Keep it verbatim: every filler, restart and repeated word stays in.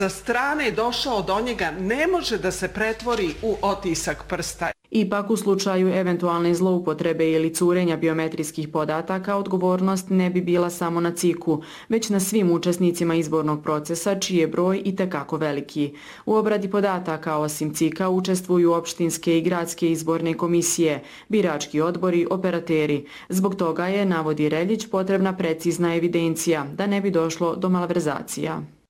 sa strane došao do njega ne može da se pretvori u otisak prsta. Ipak u slučaju eventualne zloupotrebe ili curenja biometrijskih podataka odgovornost ne bi bila samo na C I K-u, već na svim učesnicima izbornog procesa čiji je broj itekako veliki. U obradi podataka osim C I K-a učestvuju opštinske i gradske izborne komisije, birački odbori, operateri. Zbog toga je, navodi Reljić, potrebna precizna evidencija da ne bi došlo do malverzacija.